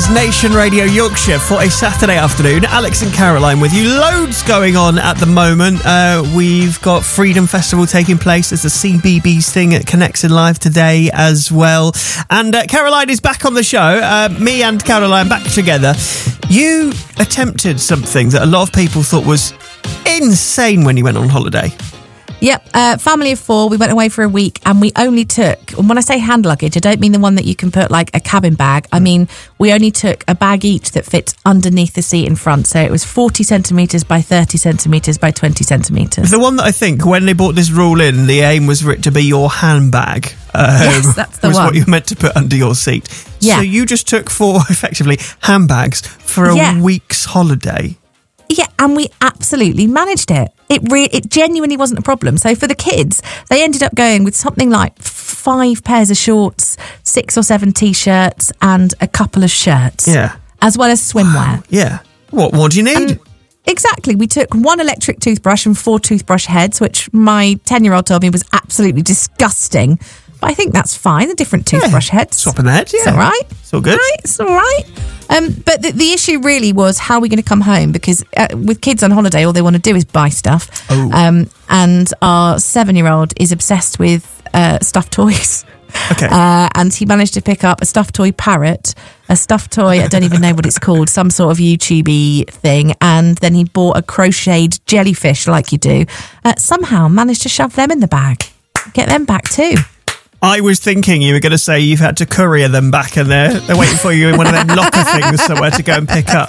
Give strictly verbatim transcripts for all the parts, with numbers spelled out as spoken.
is Nation Radio Yorkshire for a Saturday afternoon. Alex and Caroline with you. Loads going on at the moment. Uh, we've got Freedom Festival taking place. There's the C B B S thing at Connexin Live today as well. And uh, Caroline is back on the show. Uh, me and Caroline back together. You attempted something that a lot of people thought was insane when you went on holiday. Yep, uh, family of four. We went away for a week and we only took, and when I say hand luggage, I don't mean the one that you can put like a cabin bag. I mean, we only took a bag each that fits underneath the seat in front. So it was forty centimetres by thirty centimetres by twenty centimetres. The one that I think when they brought this rule in, the aim was for it to be your handbag. Um, yes, that's the was one. what you're meant to put under your seat. Yeah. So you just took four, effectively, handbags for a Yeah. week's holiday. Yeah, and we absolutely managed it. It re- it genuinely wasn't a problem. So for the kids, they ended up going with something like five pairs of shorts, six or seven T-shirts, and a couple of shirts. Yeah. As well as swimwear. Yeah. What more do you need? And exactly. We took one electric toothbrush and four toothbrush heads, which my ten-year-old told me was absolutely disgusting. But I think that's fine, the different toothbrush yeah. heads. Swapping the heads, yeah. It's all right. It's all good. Right, it's all right. Um, but the, the issue really was how are we going to come home? Because uh, with kids on holiday, all they want to do is buy stuff. Oh. Um, and our seven-year-old is obsessed with uh, stuffed toys. Okay. Uh, and he managed to pick up a stuffed toy parrot, a stuffed toy, I don't even know what it's called, some sort of YouTube-y thing. And then he bought a crocheted jellyfish like you do. Uh, somehow managed to shove them in the bag. Get them back too. I was thinking you were going to say you've had to courier them back and they're, they're waiting for you in one of them locker things somewhere to go and pick up.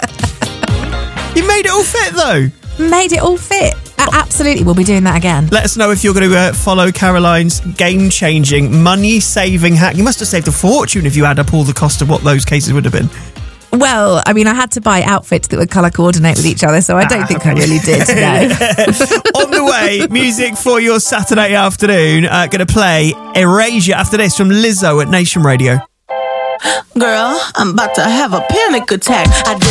You made it all fit, though. Made it all fit. Uh, absolutely, we'll be doing that again. Let us know if you're going to uh, follow Caroline's game-changing, money-saving hack. You must have saved a fortune if you add up all the cost of what those cases would have been. Well, I mean, I had to buy outfits that would colour coordinate with each other, so I don't ah, think okay. I really did, no. On the way, music for your Saturday afternoon. Uh, going to play Erasure after this from Lizzo at Nation Radio. Girl, I'm about to have a panic attack. I